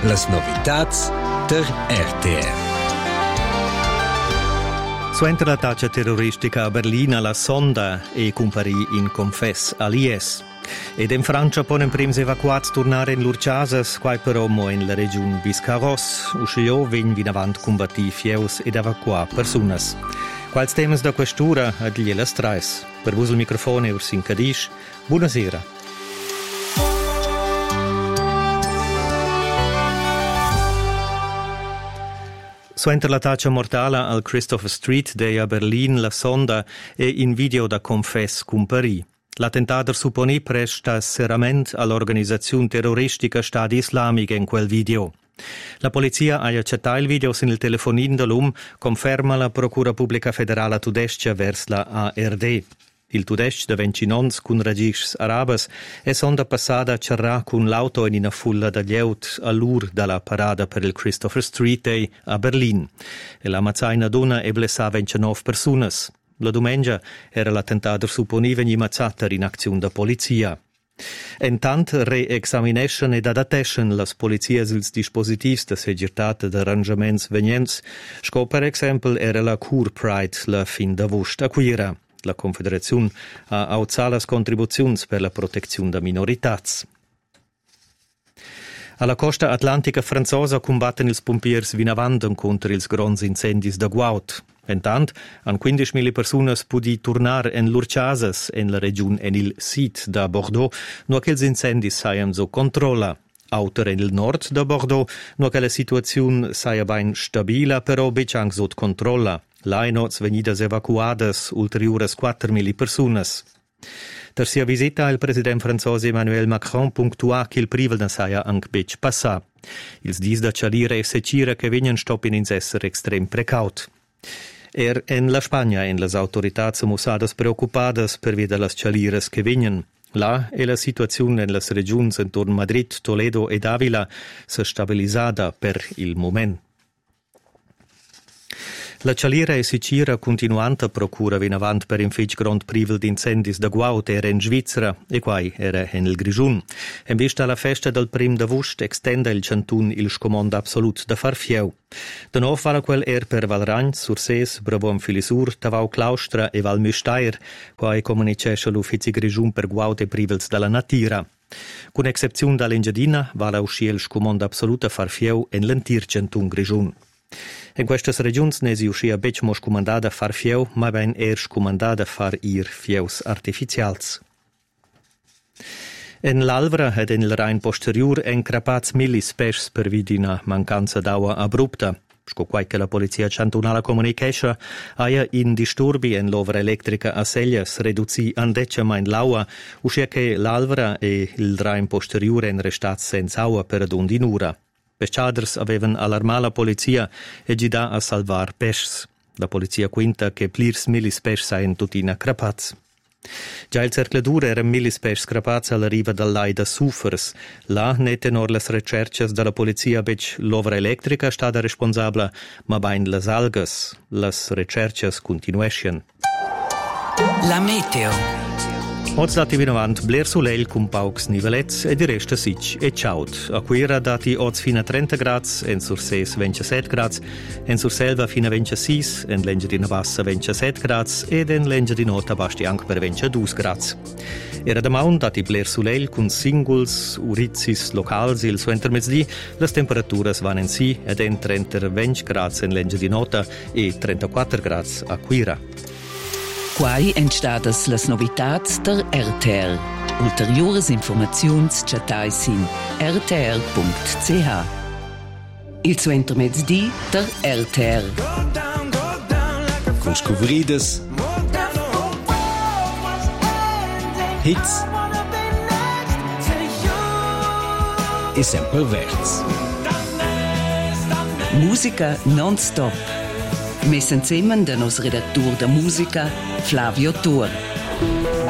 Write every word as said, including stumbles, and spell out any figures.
Las novitats der R T R. Suenter l'attacco terroristica a Berlino, la Sonda e comparì in confess all'I S. Ed in Francia ponen prims evacuats tornare in lur casas, quai però mo in la regione Biscarrosse, uscio vegn vin avant combatti fieus ed evacuar personas. Quals temas da questura ad gliela strais. Per vos il microfono e Ursin Cadish. Buonasera. Suenter l'attacco mortale al Christopher Street de a Berlin, la Sonda e in video da confess comparì. L'attentato suppone presta serament all'organizzazione terroristica Stati Islamica in quel video. La polizia ha accettato il video sin il telefonin dell'U M, conferma la Procura Pubblica Federale Tudescia vers la A R D. Il Tudesc de ventinons cun regists arabes e sonda passata cerrà con l'auto in una fulla da glieut all'ur dalla parada per il Christopher Street Day a Berlin. E la mazzaina donna e blessa ventinove personas. La domenica era l'attentato supponi vegni mazzata in azione da polizia. Intant re-examination ed adattation las polizias ils dispositivs de segirtat ed arrangiaments venients, sco per exempel era la Cur Pride la fin d'agost a Quira. La Confederazione ha alzato le contribuzioni per la protezione da minoritats. Alla costa atlantica franzosa combattono i pompiers vinavant contro i grandi incendi da Guaut. Intanto, han quindicimila persone pudi tornare in lur casas in la regione en il Sud da Bordeaux, no che gli incendi saian so controlla. Auter in il nord da Bordeaux, no che la situazione saia ben stabila, però becang sot controlla. L'Aino svenidas evacuadas ulteriores quattromila personas. Der sia visita il president francese Emmanuel Macron punctua che il privel ne saia anche bec passà. Ils dis da cialire e secira che venien stoppin in esser extrem precaut. Er en la Spagna en las autoridades musadas preoccupadas per via de las cialires che venien. Là è la situazione en las regions intorno Madrid, Toledo ed Avila se stabilizzata per il moment. La cialira e sicira continuanta procura vin avant per infetch grand privel d'incendis da Guaut era in Svizzera e quai era en il Grigiun. En vista la festa del prim d'avust extenda il cantun il scomand absolut da far fieu. Denov vara quel er per Valragn, Surses, Bravon Filisur, Tavau Claustra e Val Müstair, quai comunicesce l'uffizi Grigiun per Guaut e privels dalla natira. Con excepzione dall'Engiadina, vara usci il scomand absolut a far fieu en l'entir cantun Grigiun. In queste regioni ne si uscia bec mos comandada far fieu, ma ben erst comandada far ir fieus artificials. En l'Alvra ed en il Rhein posterior encrapats millis pes per vidina mancanza d'aua abrupta. Sco quai che la polizia cantonala comunicesce, aia in disturbi en l'ovra elettrica a Sellas reduzi andeccia ma in l'aua, uscia che l'Alvra e il Rhein posterior en restats senza aua per ad undinura. Pesciaders avevano allarmato la polizia e gida a salvar pesci. La polizia quinta che plirs millis pesci saien tutina crapats. Già il cercladur era millis pesci crapats alla riva dall'Aida Sufers. Là ne tenor las recerches dalla polizia bec l'ovra elettrica stata responsabile, ma bain las algas. Las recerches continuescien. La meteo. Oggi dati vino avanti bler soleil con paucs nivelets e di resta sic e ciaut. A Quira dati oggi fino a trenta gradi, en Surses ventisette gradi, en Surselva fino a ventisei, en L'Engiadina Bassa ventisette gradi ed en L'Engiadina Nota basti anche per ventidue gradi. Era da maun dati bler soleil con singuls urizis locals il suo intermezdi, las temperaturas van en si ed en trenta venti gradi en L'Engiadina Nota e trentaquattro gradi a Quira. Quai entstadas las novitats der R T R. Ulteriores informaziuns chatais in r t r punct c h. Il suo intermezdi der R T R. Con scovrides, hits e sempre verts. Musica non-stop. Messen zusammen der nos redaktur der Musica Flavio Tor.